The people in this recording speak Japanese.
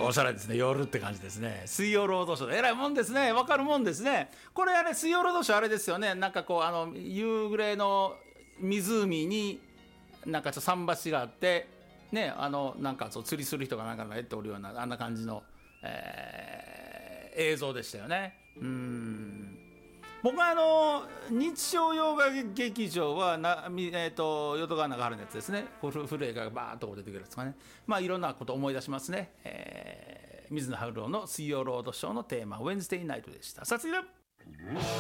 おしゃれですね。夜って感じですね。水曜ロードショー、えらいもんですね。わかるもんですね。これ水曜ロードショーあれですよね。なんかこう夕暮れの湖になんかちょっと桟橋があってね、なんかそう釣りする人がなんかやっておるようなあんな感じの、映像でしたよね。僕は日曜洋画劇場は淀川長春のやつですね。古い映画がバーッと出てくるやつとかね。まあいろんなこと思い出しますね。水野晴郎の水曜ロードショーのテーマ「Wednesday Night」でした。さあ次だ。